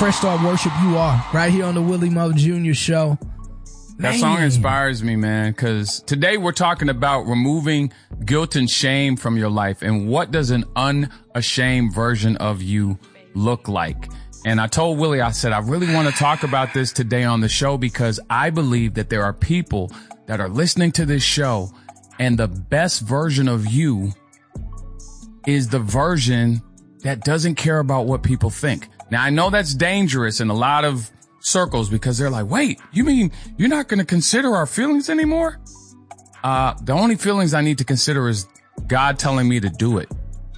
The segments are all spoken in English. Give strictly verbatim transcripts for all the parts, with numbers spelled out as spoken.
Fresh Start Worship, you are right here on the Willie Moore Junior Show. That Man. song inspires me, man, because today we're talking about removing guilt and shame from your life. And what does an unashamed version of you look like? And I told Willie, I said, I really want to talk about this today on the show because I believe that there are people that are listening to this show and the best version of you is the version that doesn't care about what people think. Now, I know that's dangerous in a lot of circles because they're like, wait, you mean you're not going to consider our feelings anymore? Uh, the only feelings I need to consider is God telling me to do it.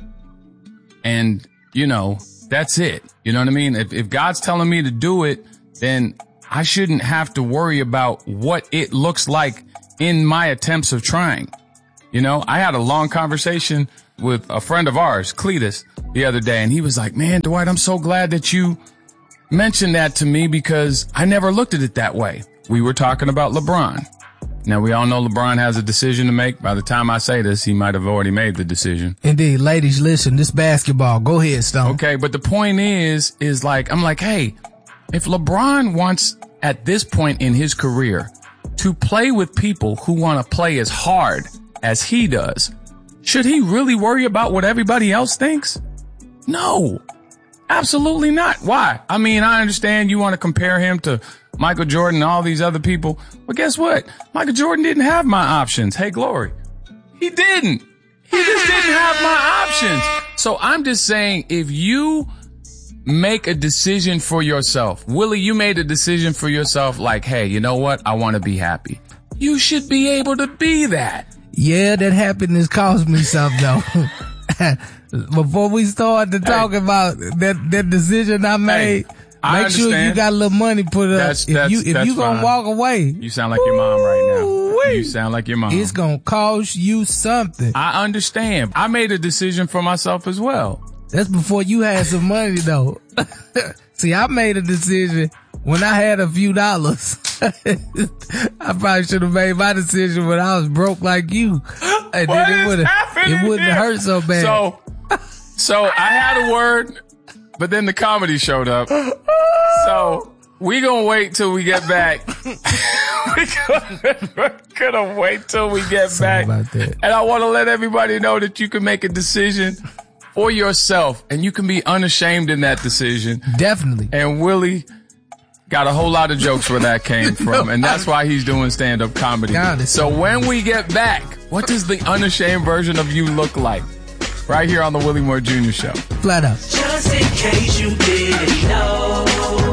And, you know, that's it. You know what I mean? If, if God's telling me to do it, then I shouldn't have to worry about what it looks like in my attempts of trying. You know, I had a long conversation with a friend of ours, Cletus, the other day, and he was like, man, Dwight, I'm so glad that you mentioned that to me because I never looked at it that way. We were talking about LeBron. Now, we all know LeBron has a decision to make. By the time I say this, he might have already made the decision. Indeed. Ladies, listen, this basketball. Go ahead, Stone. Okay, but the point is, is like, I'm like, hey, if LeBron wants at this point in his career to play with people who want to play as hard as he does, should he really worry about what everybody else thinks? No. Absolutely not. Why? I mean, I understand you want to compare him to Michael Jordan and all these other people, but guess what? Michael Jordan didn't have my options. Hey, Glory. He didn't. He just didn't have my options. So I'm just saying, if you make a decision for yourself, Willie, you made a decision for yourself like, hey, you know what? I want to be happy. You should be able to be that. Yeah, that happiness cost me something, though. Before we start to talk hey, about that, that decision I made, hey, I make understand. sure you got a little money put up. That's, if that's, you, if that's you gonna fine. walk away. You sound like your mom right now. You sound like your mom. It's gonna cost you something. I understand. I made a decision for myself as well. That's before you had some money though. See, I made a decision when I had a few dollars. I probably should have made my decision when I was broke like you. And what then it wouldn't, it wouldn't here? hurt so bad. So, so I had a word, but then the comedy showed up. So we gonna wait till we get back. we gonna, we're gonna wait till we get Sorry back. About that. And I want to let everybody know that you can make a decision for yourself and you can be unashamed in that decision. Definitely. And Willie got a whole lot of jokes where that came from, and that's why he's doing stand-up comedy. So when we get back, what does the unashamed version of you look like? Right here on the Willie Moore Junior Show. Flat out. Just in case you didn't know,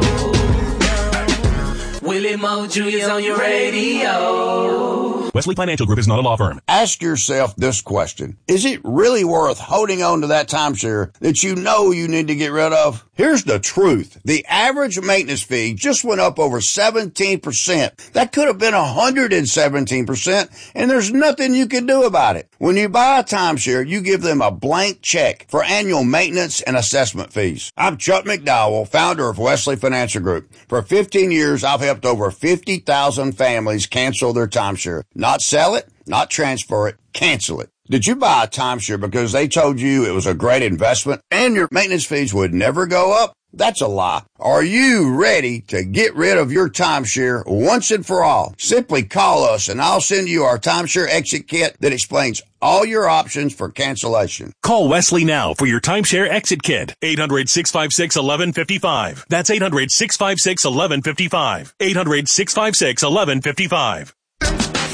Willie Moore Junior's on your radio. Wesley Financial Group is not a law firm. Ask yourself this question. Is it really worth holding on to that timeshare that you know you need to get rid of? Here's the truth. The average maintenance fee just went up over seventeen percent. That could have been one hundred seventeen percent, and there's nothing you can do about it. When you buy a timeshare, you give them a blank check for annual maintenance and assessment fees. I'm Chuck McDowell, founder of Wesley Financial Group. For fifteen years, I've helped over fifty thousand families cancel their timeshare. Not sell it, not transfer it, cancel it. Did you buy a timeshare because they told you it was a great investment and your maintenance fees would never go up? That's a lie. Are you ready to get rid of your timeshare once and for all? Simply call us and I'll send you our timeshare exit kit that explains all your options for cancellation. Call Wesley now for your timeshare exit kit. eight hundred, six five six, one one five five. That's eight hundred, six five six, one one five five. eight hundred, six five six, one one five five.